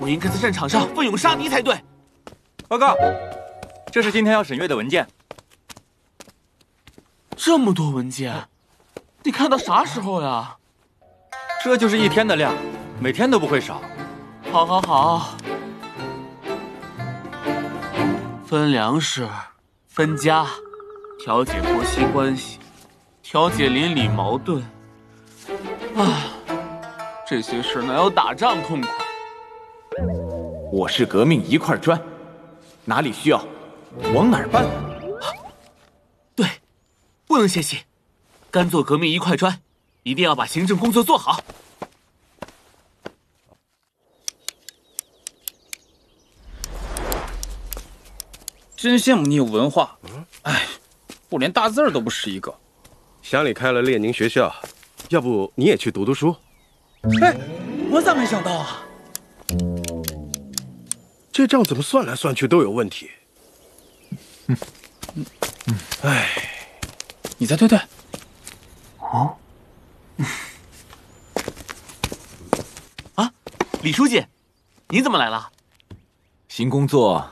应该在战场上奋勇杀敌才对。 报告，这是今天要审阅的文件。 这么多文件，得看到啥时候呀？ 这就是一天的量，每天都不会少。 好，好，好。分粮食，分家，调解婆媳关系，调解邻里矛盾。啊，这些事哪有打仗痛快？ 我是革命一块砖，哪里需要，往哪儿搬。 对，不能歇息，干做革命一块砖，一定要把行政工作做好。 真羡慕你有文化，哎，我连大字儿都不识一个。 乡里开了列宁学校，要不你也去读读书？ 哎，我咋没想到啊？ 这账怎么算来算去都有问题。哎， 你再对对。 哦，啊，李书记，你怎么来了？ 新工作